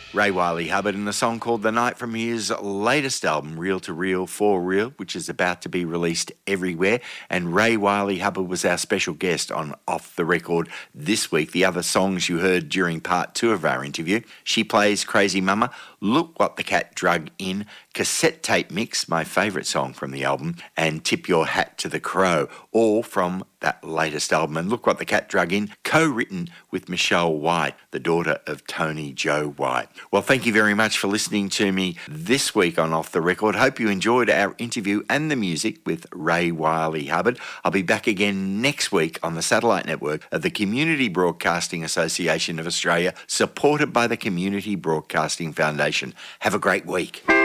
Ray Wiley Hubbard and a song called The Night from his latest album, Reel to Reel, For Real, which is about to be released everywhere. And Ray Wiley Hubbard was our special guest on Off the Record this week. The other songs you heard during part 2 of our interview: She Plays Crazy Mama, Look What the Cat Drug In, Cassette Tape Mix, my favourite song from the album, and Tip Your Hat to the Crow, all from that latest album. And Look What the Cat Drug In, co-written with Michelle White, the daughter of Tony Joe White. Well, thank you very much for listening to me this week on Off the Record. Hope you enjoyed our interview and the music with Ray Wiley Hubbard. I'll be back again next week on the satellite network of the Community Broadcasting Association of Australia, supported by the Community Broadcasting Foundation. Have a great week.